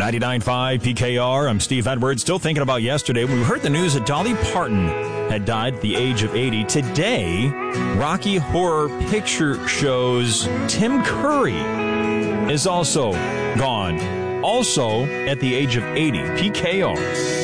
99.5 PKR, I'm Steve Edwards. Still thinking about yesterday when we heard the news that Dolly Parton had died at the age of 80. Today, Rocky Horror Picture Show's Tim Curry is also gone. Also at the age of 80. PKR.